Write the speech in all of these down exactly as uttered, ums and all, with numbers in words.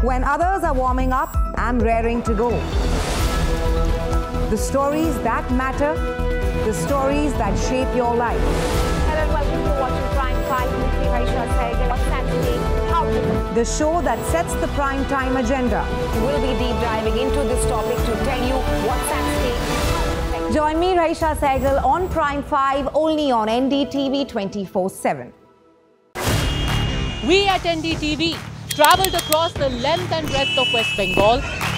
When others are warming up, I'm raring to go. The stories that matter, the stories that shape your life. Hello and welcome to watching Prime five with me, Raisha Sehgal. What's that today? How to The show that sets the prime time agenda. We'll be deep diving into this topic to tell you what's at stake. Join me, Raisha Sehgal, on Prime five, only on N D T V twenty-four seven. We at N D T V travelled across the length and breadth of West Bengal.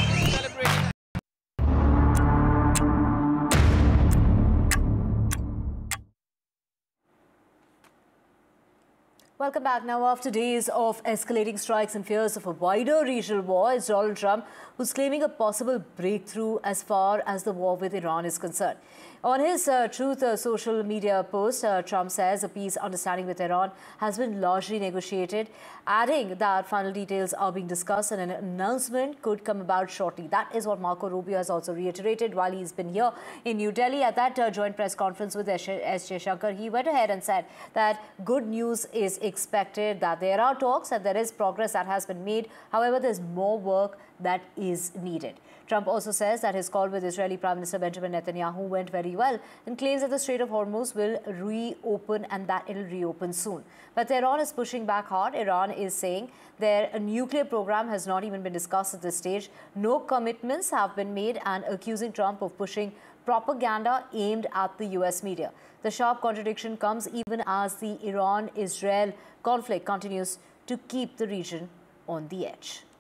Welcome back. Now, after days of escalating strikes and fears of a wider regional war, it's Donald Trump who's claiming a possible breakthrough as far as the war with Iran is concerned. On his uh, Truth uh, social media post, uh, Trump says a peace understanding with Iran has been largely negotiated, adding that final details are being discussed and an announcement could come about shortly. That is what Marco Rubio has also reiterated while he's been here in New Delhi at that uh, joint press conference with S. Jaishankar. He went ahead and said that good news is expected, that there are talks and there is progress that has been made. However, there's more work that is needed. Trump also says that his call with Israeli Prime Minister Benjamin Netanyahu went very well and claims that the Strait of Hormuz will reopen and that it will reopen soon. But Iran is pushing back hard. Iran is saying their nuclear program has not even been discussed at this stage. No commitments have been made and accusing Trump of pushing propaganda aimed at the U S media. The sharp contradiction comes even as the Iran-Israel conflict continues to keep the region on the edge.